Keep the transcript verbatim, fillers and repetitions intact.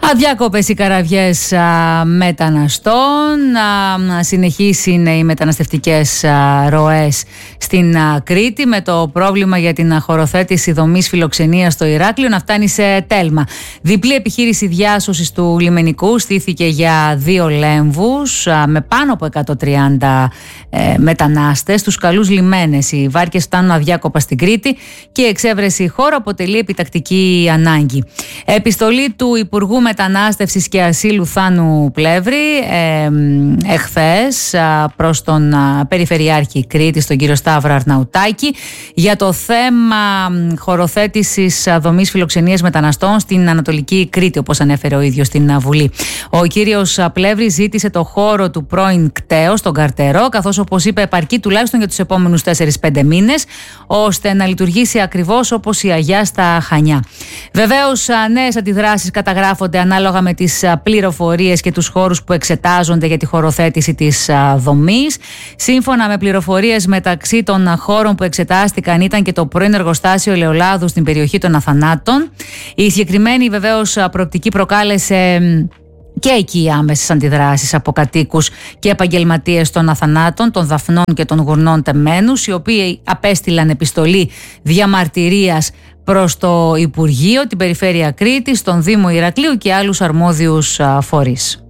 Αδιάκοπες οι καραβιές α, μεταναστών, α, συνεχίσει είναι οι μεταναστευτικές α, ροές στην α, Κρήτη, με το πρόβλημα για την χωροθέτηση δομής φιλοξενίας στο Ηράκλειο να φτάνει σε τέλμα. Διπλή επιχείρηση διάσωσης του λιμενικού στήθηκε για δύο λέμβους α, με πάνω από εκατόν τριάντα ε, μετανάστες. Στους καλούς λιμένες οι βάρκες φτάνουν αδιάκοπα στην Κρήτη και η εξέβρεση χώρου αποτελεί επιτακτική ανάγκη. Επιστολή του Υπουργού Μετανάστευσης και Ασύλου Θάνου Πλεύρη ε, εχθές προς τον α, Περιφερειάρχη Κρήτης, τον κύριο Σταύρο Αρναουτάκη, για το θέμα χωροθέτησης δομής φιλοξενίας μεταναστών στην Ανατολική Κρήτη, όπως ανέφερε ο ίδιος στην Βουλή. Ο κύριος Πλεύρης ζήτησε το χώρο του πρώην κτέου στον Καρτερό, καθώς όπως είπε επαρκεί τουλάχιστον για τους επόμενους τέσσερις πέντε μήνες, ώστε να λειτουργήσει ακριβώς όπως η Αγιά στα Χανιά. Βεβαίως, νέες αντιδράσεις καταγράφονται ανάλογα με τις πληροφορίες και τους χώρους που εξετάζονται για τη χωροθέτηση της δομής. Σύμφωνα με πληροφορίες, μεταξύ των χώρων που εξετάστηκαν ήταν και το πρώην εργοστάσιο ελαιολάδου στην περιοχή των Αθανάτων. Η συγκεκριμένη βεβαίως προοπτική προκάλεσε και εκεί άμεσες αντιδράσεις από κατοίκους και επαγγελματίες των Αθανάτων, των Δαφνών και των Γουρνών Τεμμένους, οι οποίοι απέστειλαν επιστολή διαμαρτυρίας προς το Υπουργείο, την Περιφέρεια Κρήτης, τον Δήμο Ηρακλείου και άλλους αρμόδιους φορείς.